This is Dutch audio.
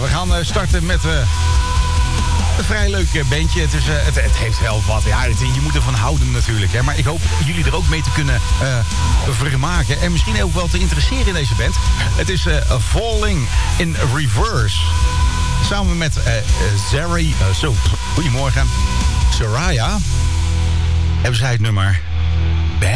we gaan starten met een vrij leuk bandje. Het heeft wel wat. Ja, je moet ervan houden natuurlijk. Hè. Maar ik hoop jullie er ook mee te kunnen vermaken. En misschien ook wel te interesseren in deze band. Het is Falling in Reverse. Samen met Zari. Goedemorgen. Soraya. Hebben zij het nummer